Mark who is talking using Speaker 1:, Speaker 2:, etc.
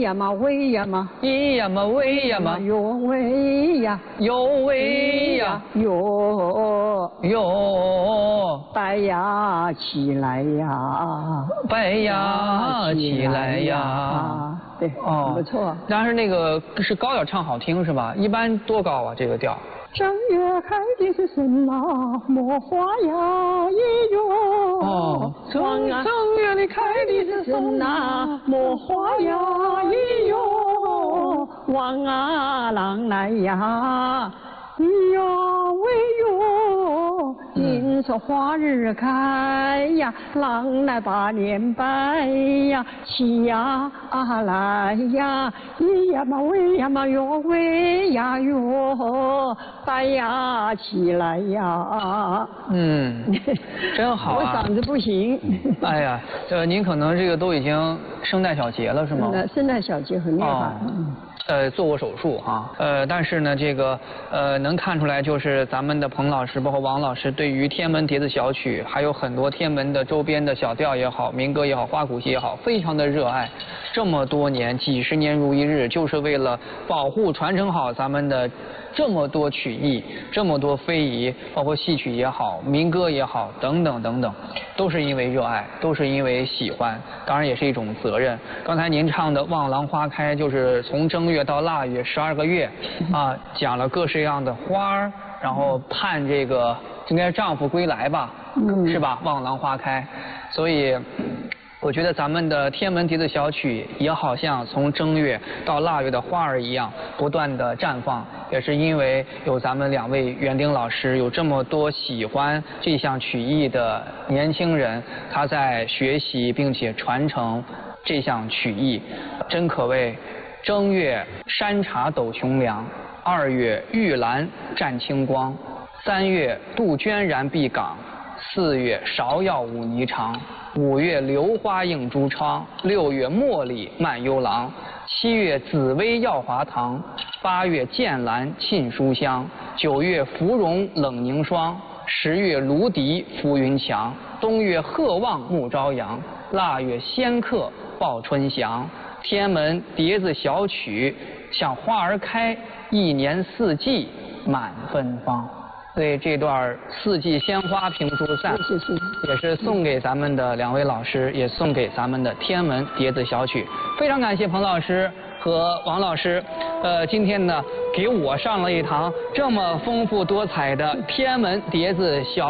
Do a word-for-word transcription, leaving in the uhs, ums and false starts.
Speaker 1: 呀嘛喂呀嘛，
Speaker 2: 咿呀嘛喂呀嘛，
Speaker 1: 哟喂呀，
Speaker 2: 哟喂呀，
Speaker 1: 哟
Speaker 2: 哟，
Speaker 1: 白呀起来呀，
Speaker 2: 白呀起来呀。
Speaker 1: 对，
Speaker 2: 哦，
Speaker 1: 不错。
Speaker 2: 但是那个是高点唱好听是吧？一般多高啊？这个调？
Speaker 1: 正月开的是什么莫花呀咿哟。
Speaker 2: 哦，正正月里开的是什么
Speaker 1: 莫花呀咿哟，望啊郎来呀咿呀喂哟，今说花日开呀，郎来把年拜呀，起呀来呀，咿呀嘛喂呀嘛哟喂呀哟，拜呀起来呀。
Speaker 2: 嗯，真好啊！
Speaker 1: 我嗓子不行。
Speaker 2: 哎呀，这您可能这个都已经声带小结了是吗？
Speaker 1: 声带小结很厉害。哦
Speaker 2: 呃，做过手术哈，呃，但是呢，这个呃，能看出来就是咱们的彭老师，包括王老师，对于天门蝶子小曲，还有很多天门的周边的小调也好，民歌也好，花鼓戏也好，非常的热爱。这么多年，几十年如一日，就是为了保护、传承好咱们的这么多曲艺，这么多非遗，包括戏曲也好，民歌也好，等等等等，都是因为热爱，都是因为喜欢，当然也是一种责任。刚才您唱的《望郎花开》，就是从正月到腊月十二个月，啊，讲了各式各样的花儿，然后盼这个应该是丈夫归来吧，嗯、是吧？望郎花开，所以。我觉得咱们的天门蝶子小曲也好像从正月到腊月的花儿一样，不断的绽放，也是因为有咱们两位园丁老师，有这么多喜欢这项曲艺的年轻人，他在学习并且传承这项曲艺，真可谓正月山茶斗琼梁，二月玉兰占清光，三月杜鹃然碧港，四月芍药舞霓裳，五月榴花映珠窗，六月茉莉漫幽廊，七月紫薇耀华堂，八月剑兰沁书香，九月芙蓉冷凝霜，十月芦笛浮云墙，冬月鹤望暮朝阳，腊月仙客报春祥。天门蝶子小曲像花儿开，一年四季满芬芳。所以这段四季鲜花评书赛，
Speaker 1: 谢谢，
Speaker 2: 也是送给咱们的两位老师，也送给咱们的天门蝶子小曲。非常感谢彭老师和王老师，呃，今天呢给我上了一堂这么丰富多彩的天门蝶子小。